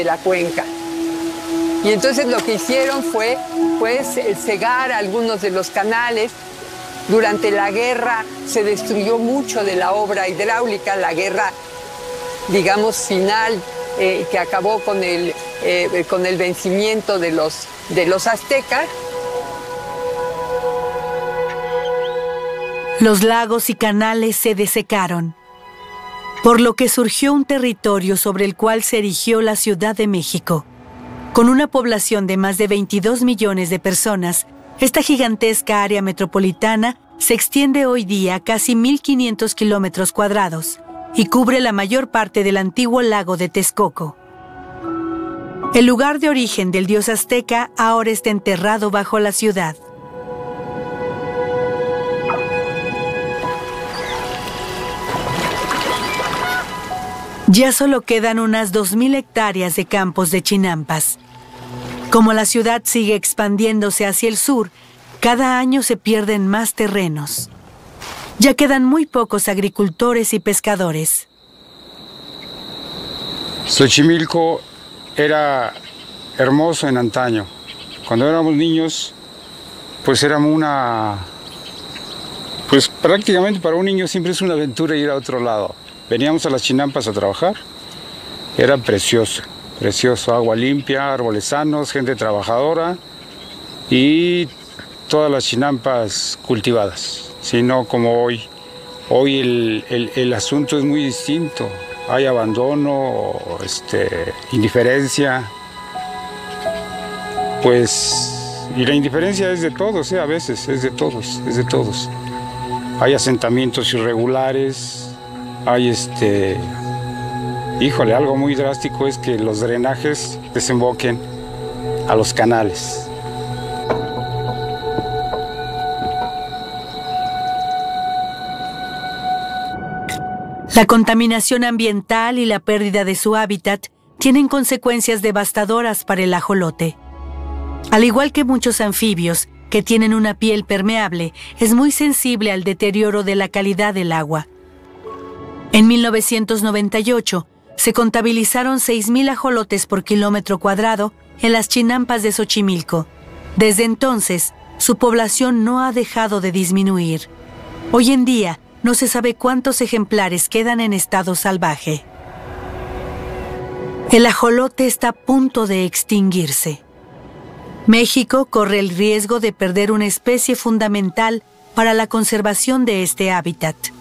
de la cuenca. Y entonces lo que hicieron fue, pues, cegar algunos de los canales. Durante la guerra se destruyó mucho de la obra hidráulica, la guerra, digamos, final, que acabó con el vencimiento de los aztecas. Los lagos y canales se desecaron, por lo que surgió un territorio sobre el cual se erigió la Ciudad de México. Con una población de más de 22 millones de personas, esta gigantesca área metropolitana se extiende hoy día a casi 1.500 kilómetros cuadrados y cubre la mayor parte del antiguo lago de Texcoco. El lugar de origen del dios azteca ahora está enterrado bajo la ciudad. Ya solo quedan unas 2.000 hectáreas de campos de chinampas. Como la ciudad sigue expandiéndose hacia el sur, cada año se pierden más terrenos. Ya quedan muy pocos agricultores y pescadores. Xochimilco era hermoso en antaño. Cuando éramos niños, pues éramos pues prácticamente para un niño siempre es una aventura ir a otro lado. Veníamos a las chinampas a trabajar. Era precioso, precioso. Agua limpia, árboles sanos, gente trabajadora y todas las chinampas cultivadas. Sino como hoy. Hoy el asunto es muy distinto. Hay abandono, indiferencia. Pues, y la indiferencia es de todos, a veces, es de todos. Hay asentamientos irregulares, hay híjole, algo muy drástico es que los drenajes desemboquen a los canales. La contaminación ambiental y la pérdida de su hábitat tienen consecuencias devastadoras para el ajolote. Al igual que muchos anfibios que tienen una piel permeable, es muy sensible al deterioro de la calidad del agua. En 1998, se contabilizaron 6.000 ajolotes por kilómetro cuadrado en las chinampas de Xochimilco. Desde entonces, su población no ha dejado de disminuir. Hoy en día, no se sabe cuántos ejemplares quedan en estado salvaje. El ajolote está a punto de extinguirse. México corre el riesgo de perder una especie fundamental para la conservación de este hábitat.